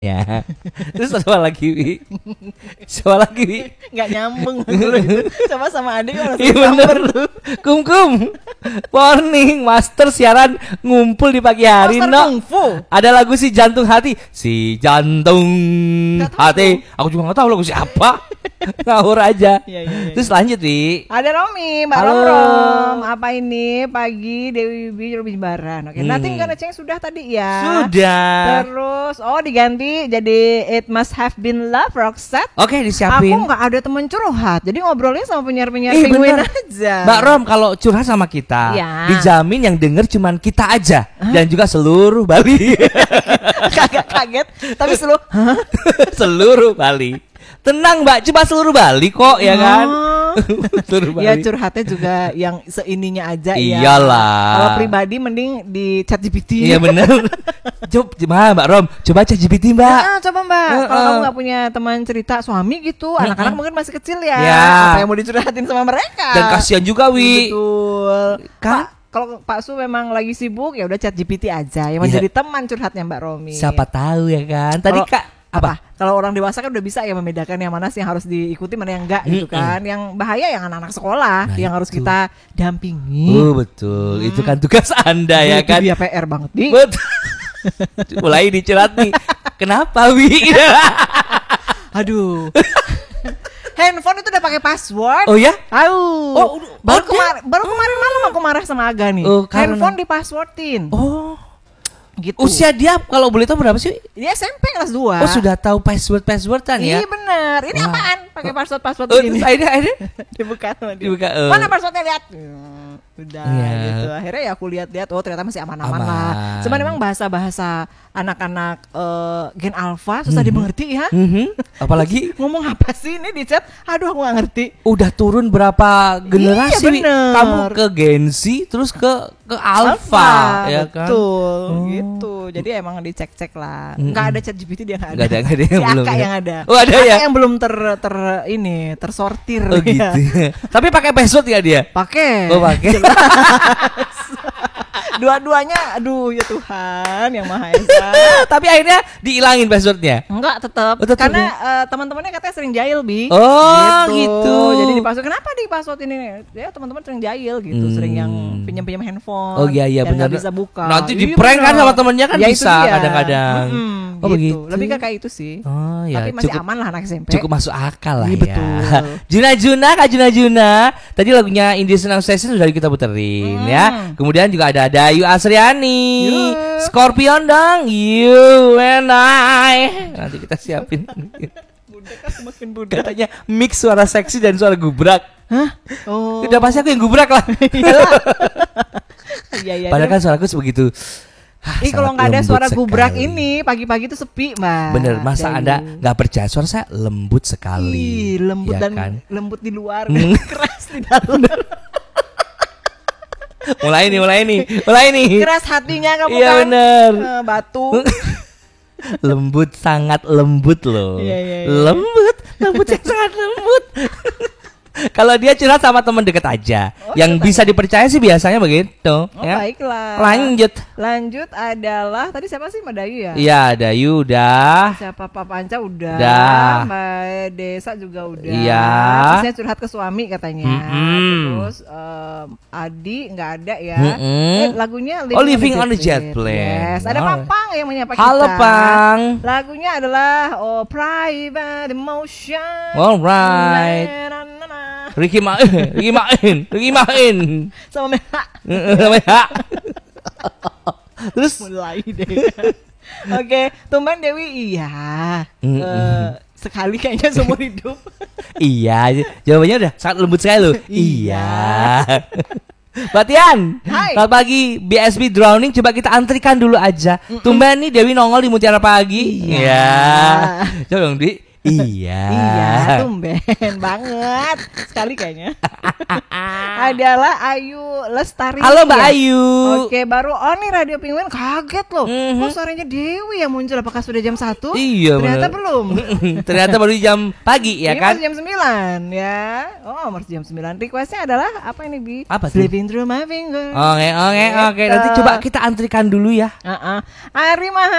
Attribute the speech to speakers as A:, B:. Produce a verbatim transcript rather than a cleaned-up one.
A: Ya. Terus apa lagi, Wi? Siapa lagi, Wi?
B: Nggak nyambung dulu itu. Coba sama adik langsung
A: Iya bener. Kum kum. Warning, master siaran ngumpul di pagi hari.
B: Master
A: no.
B: kungfu.
A: Ada lagu si jantung hati, si jantung
B: Nggak tahu.
A: hati. Aku juga nggak tahu lagu siapa. Ngawur aja.
B: Iya, iya, iya.
A: Terus lanjut, Wi.
B: Ada Romi, Mbak
A: Halo.
B: Rom Rom. Apa ini pagi Dewi Bibi Robi Jembaran. Oke,
A: Hmm.
B: nanti nggak ngeceng sudah tadi ya.
A: Sudah.
B: Terus oh diganti jadi It Must Have Been Love Roxette.
A: Oke,
B: Aku
A: disiapin.
B: nggak ada temen curhat, jadi ngobrolnya sama penyiar-penyiar
A: Ih,
B: penguin
A: bener.
B: aja.
A: Mbak Rom kalau curhat sama kita,
B: Ya.
A: dijamin yang denger cuman kita aja dan juga seluruh Bali.
B: Kagak kaget, tapi selalu hah?
A: Seluruh Bali. Tenang Mbak, cuma seluruh Bali kok ya kan.
B: Oh.
A: Seluruh Bali.
B: Ya curhatnya juga yang seininya aja ya.
A: Iyalah.
B: Kalau pribadi mending di chat G P T.
A: Iya bener. Coba Mbak Rom, coba chat G P T Mbak.
B: Nah, coba Mbak,
A: Uh,
B: kalau
A: uh.
B: kamu nggak punya teman cerita suami gitu, anak-anak mungkin masih kecil ya.
A: Ya.
B: Apa yang mau dicurhatin sama mereka?
A: Dan kasihan juga Wi.
B: Betul.
A: Kan?
B: Pak, kalau Pak Su memang lagi sibuk ya udah chat G P T aja yang
A: Iya.
B: menjadi teman curhatnya Mbak Romi.
A: Siapa tahu ya kan. Tadi
B: Kalau-
A: Kak apa?
B: Kalau orang dewasa kan udah bisa ya membedakan yang mana sih yang harus diikuti, mana yang enggak gitu
A: Mm-mm.
B: kan. Yang bahaya yang anak-anak sekolah
A: Nah,
B: yang harus
A: itu.
B: kita dampingi.
A: Oh betul, itu kan tugas Anda ya
B: Itu
A: kan.
B: dia P R banget Di.
A: Betul. Mulai dicurhat nih. Kenapa Wi?
B: Aduh. Handphone itu udah pakai password.
A: Oh ya?
B: Tahu.
A: Oh,
B: baru
A: ada?
B: kemarin baru kemarin malam aku marah sama Aga nih.
A: Oh, karena-
B: Handphone di passwordin.
A: Oh.
B: Gitu.
A: Usia dia kalau boleh tahu berapa sih?
B: Dia S M P kelas dua.
A: Oh sudah tahu password-passwordan ya?
B: Iya bener. Ini
A: Wah.
B: apaan? Pakai password-password
A: Oh,
B: ini.
A: terus akhirnya akhirnya
B: Dibuka sama dia.
A: dibuka. eh.
B: Mana passwordnya lihat? Hmm, udah
A: Iya.
B: gitu. Akhirnya ya aku lihat-lihat, oh ternyata masih aman-aman
A: Aman.
B: lah. Cuman memang bahasa-bahasa anak-anak eh, Gen Alpha susah
A: Mhm.
B: dimengerti ya.
A: Mhm. Apalagi
B: Ngomong apa sih ini di chat? Aduh aku gak ngerti.
A: udah turun berapa generasi Wi?
B: bener.
A: Kamu ke Gen Z terus ke ke Alpha, ya kan?
B: Betul,
A: Oh.
B: gitu. Jadi emang dicek-cek lah.
A: Mm-mm.
B: Nggak ada chat G P T dia nggak ada.
A: Nggak ada, nggak ada yang
B: Si
A: belum
B: Aka
A: ya.
B: yang ada.
A: Oh, ada
B: Aka
A: ya?
B: yang belum ter ter ini tersortir.
A: Oh
B: ya.
A: gitu. Tapi pakai password ya dia?
B: Pakai.
A: Oh pakai.
B: Dua-duanya, aduh ya Tuhan yang Maha Esa.
A: Tapi akhirnya dihilangin passwordnya.
B: Enggak tetap,
A: Oh, tetep
B: karena eh, teman-temannya katanya sering jahil bi.
A: Oh, gitu.
B: Jadi di password, kenapa di password ini? Ya teman-teman sering jahil gitu,
A: Hmm.
B: sering yang pinjam-pinjam handphone.
A: Oh iya iya
B: dan
A: benar.
B: nggak bisa buka.
A: Nanti
B: Iya,
A: di prank kan
B: bener.
A: sama temennya kan
B: Ya, itu
A: bisa
B: dia.
A: kadang-kadang.
B: Mm-mm,
A: Oh,
B: gitu.
A: begitu.
B: Lebih ke kayak itu sih.
A: Oh ya.
B: Tapi masih
A: cukup,
B: aman lah anak S M P.
A: Cukup masuk akal lah
B: Iya,
A: ya.
B: betul.
A: Juna Juna Kak Juna Juna. Tadi lagunya Indonesian Obsession sudah kita puterin
B: Hmm.
A: ya. Kemudian juga ada Dayu Asriani.
B: Yuh.
A: Scorpion dong. You and I. Nanti kita siapin.
B: Budak kan semakin budak.
A: Katanya mix suara seksi dan suara gubrak.
B: Hah? Oh.
A: Udah pasti aku yang gubrak lah.
B: Iya iya.
A: Padahal kan suaraku sebegitu. ah,
B: Ih kalau
A: sangat
B: nggak ada
A: lembut
B: suara gubrak
A: sekali.
B: ini pagi-pagi tuh sepi mbak.
A: Bener, masa
B: Dayu.
A: Anda nggak percaya suara saya lembut sekali.
B: Ih, lembut
A: ya
B: dan
A: kan?
B: lembut di luar,
A: Hmm.
B: keras di dalam.
A: Mulai nih, mulai nih, mulai nih.
B: Keras hatinya kamu
A: Iya
B: kan.
A: bener.
B: Eh, batu.
A: Lembut, sangat lembut loh.
B: Iya, iya, iya.
A: Lembut, lembut yang sangat lembut. Kalau dia curhat sama teman dekat aja,
B: Oh,
A: yang
B: curhat
A: bisa dipercaya sih biasanya begitu.
B: Oh
A: ya.
B: baiklah.
A: Lanjut.
B: Lanjut adalah tadi siapa sih Mbak Dayu ya?
A: Iya, Dayu udah.
B: Siapa Pak Panca udah.
A: Udah.
B: Mbak Desa juga udah.
A: Iya.
B: Terus saya curhat ke suami katanya.
A: Mm-mm.
B: Terus em, Adi nggak ada ya.
A: Mm-mm.
B: Eh, lagunya
A: Oh, Living on the Jet Plane.
B: Yes. Ada
A: Oh.
B: Papang yang menyapa
A: Halo,
B: kita.
A: Pang.
B: Lagunya adalah Oh Private Emotion.
A: Alright.
B: Na, na, na, na.
A: Ricky Main, Ricky Main, Ricky Main.
B: Sama Meha.
A: Sama ya. Terus
B: Mulai deh. Oke, tumben Dewi iya.
A: Mm-mm.
B: Eh, sekali kayaknya seumur hidup.
A: iya, jawabannya udah sangat lembut sekali loh.
B: Iya.
A: Mbak Tian,
B: Hai.
A: selamat pagi. B S B Drowning coba kita antrikan dulu aja. Tumben nih Dewi nongol di Mutiara Pagi.
B: Iya.
A: Iya. Coba dong, Di. Iya.
B: Iya, tumben banget. Sekali kayaknya. Adalah Ayu Lestari.
A: Halo Mbak
B: ya?
A: Ayu.
B: Oke, baru on nih Radio Penguin, kaget loh.
A: Mhm.
B: Kok suaranya Dewi yang muncul? Apakah sudah jam satu?
A: Iya,
B: Ternyata
A: bener.
B: belum.
A: Ternyata baru jam pagi ya
B: Ini
A: kan?
B: masih jam sembilan ya. Oh, masih jam sembilan. Requestnya adalah apa ini Bi?
A: Apa tuh?
B: Sleeping through my finger.
A: Oke, oke, oke. Nanti
B: Gitu.
A: coba kita antrikan dulu ya.
B: Uh-uh. Ari Maha